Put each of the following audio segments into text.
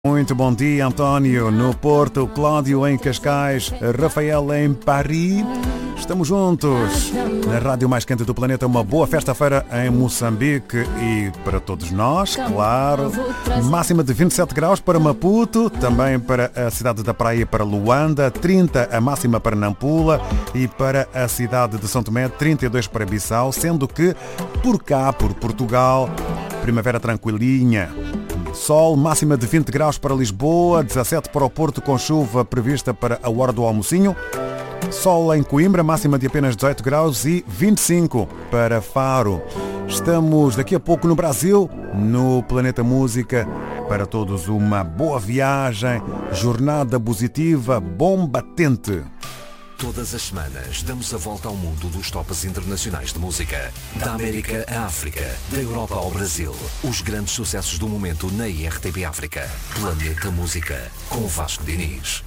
Muito bom dia, António, no Porto, Cláudio em Cascais, Rafael em Paris. Estamos juntos na rádio mais quente do planeta. Uma boa festa-feira em Moçambique e para todos nós, claro. Máxima de 27 graus para Maputo, também para a cidade da Praia, para Luanda, 30 a máxima para Nampula e para a cidade de São Tomé, 32 para Bissau, sendo que por cá, por Portugal, primavera tranquilinha. Sol, máxima de 20 graus para Lisboa, 17 para o Porto com chuva prevista para a hora do almocinho. Sol em Coimbra, máxima de apenas 18 graus e 25 para Faro. Estamos daqui a pouco no Brasil, no Planeta Música. Para todos uma boa viagem, jornada positiva, bom batente. Todas as semanas damos a volta ao mundo dos tops internacionais de música. Da América à África, da Europa ao Brasil. Os grandes sucessos do momento na IRTP África. Planeta Música, com Vasco Diniz.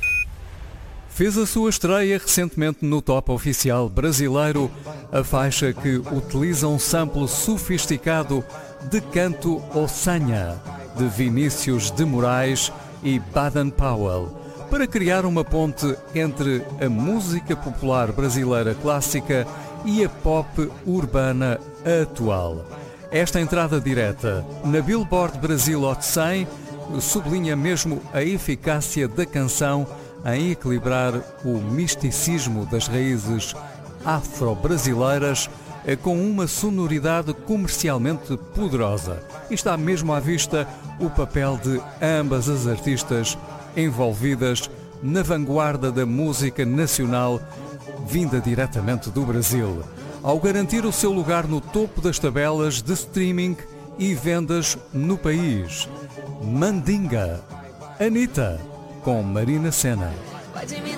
Fez a sua estreia recentemente no top oficial brasileiro, a faixa que utiliza um sample sofisticado de Canto Ossanha, de Vinícius de Moraes e Baden Powell, para criar uma ponte entre a música popular brasileira clássica e a pop urbana atual. Esta entrada direta na Billboard Brasil Hot 100 sublinha mesmo a eficácia da canção em equilibrar o misticismo das raízes afro-brasileiras com uma sonoridade comercialmente poderosa. E está mesmo à vista o papel de ambas as artistas envolvidas na vanguarda da música nacional vinda diretamente do Brasil, ao garantir o seu lugar no topo das tabelas de streaming e vendas no país. Mandinga, Anitta, com Marina Sena.